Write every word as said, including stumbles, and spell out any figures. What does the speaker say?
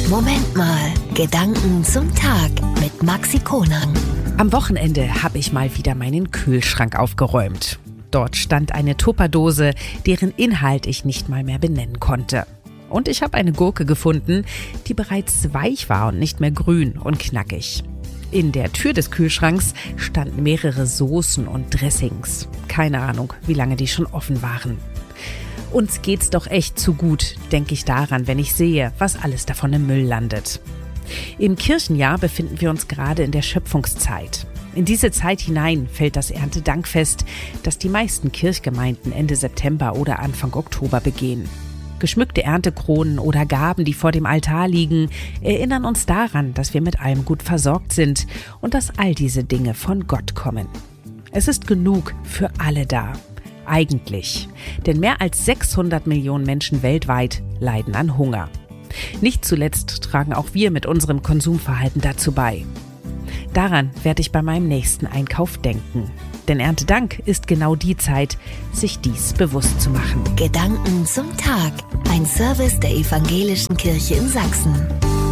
Moment mal, Gedanken zum Tag mit Maxi Konang. Am Wochenende habe ich mal wieder meinen Kühlschrank aufgeräumt. Dort stand eine Tupperdose, deren Inhalt ich nicht mal mehr benennen konnte. Und ich habe eine Gurke gefunden, die bereits weich war und nicht mehr grün und knackig. In der Tür des Kühlschranks standen mehrere Soßen und Dressings. Keine Ahnung, wie lange die schon offen waren. Uns geht's doch echt zu gut, denke ich daran, wenn ich sehe, was alles davon im Müll landet. Im Kirchenjahr befinden wir uns gerade in der Schöpfungszeit. In diese Zeit hinein fällt das Erntedankfest, das die meisten Kirchgemeinden Ende September oder Anfang Oktober begehen. Geschmückte Erntekronen oder Gaben, die vor dem Altar liegen, erinnern uns daran, dass wir mit allem gut versorgt sind und dass all diese Dinge von Gott kommen. Es ist genug für alle da. Eigentlich. Denn mehr als sechshundert Millionen Menschen weltweit leiden an Hunger. Nicht zuletzt tragen auch wir mit unserem Konsumverhalten dazu bei. Daran werde ich bei meinem nächsten Einkauf denken. Denn Erntedank ist genau die Zeit, sich dies bewusst zu machen. Gedanken zum Tag. Ein Service der Evangelischen Kirche in Sachsen.